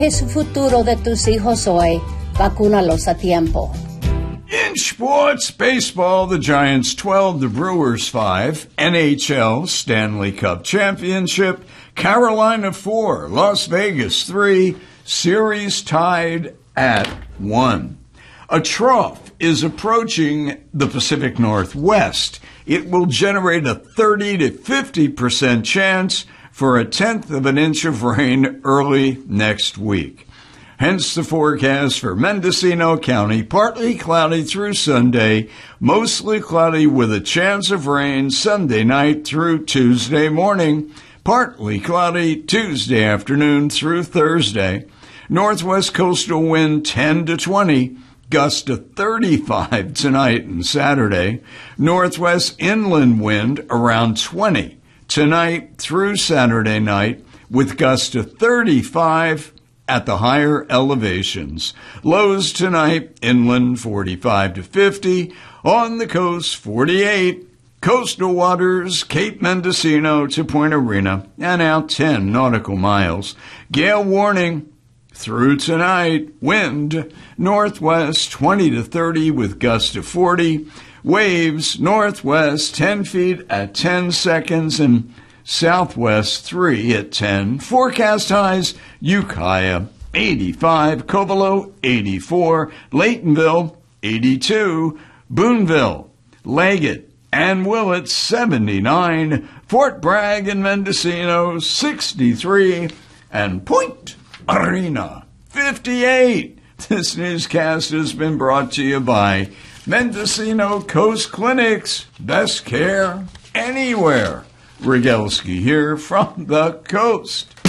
Es el futuro de tus hijos hoy. Vacúnalos a tiempo. In sports, baseball, the Giants 12, the Brewers 5, NHL, Stanley Cup Championship, Carolina 4, Las Vegas 3, series tied at 1. A trough is approaching the Pacific Northwest. It will generate a 30 to 50% chance for a tenth of an inch of rain early next week. Hence the forecast for Mendocino County, partly cloudy through Sunday, mostly cloudy with a chance of rain Sunday night through Tuesday morning, partly cloudy Tuesday afternoon through Thursday. Northwest coastal wind 10 to 20, gust to 35 tonight and Saturday. Northwest inland wind around 20 tonight through Saturday night, with gusts to 35 at the higher elevations. Lows tonight, inland 45 to 50, on the coast 48, coastal waters Cape Mendocino to Point Arena, and out 10 nautical miles. Gale warning through tonight, wind northwest 20 to 30 with gusts to 40, waves northwest 10 feet at 10 seconds, and southwest 3 at 10. Forecast highs, Ukiah 85, Covelo 84, Laytonville 82, Boonville, Leggett, and Willett 79, Fort Bragg and Mendocino 63, and Point Arena 58. This newscast has been brought to you by Mendocino Coast Clinics. Best care anywhere. Rogalski here from the coast.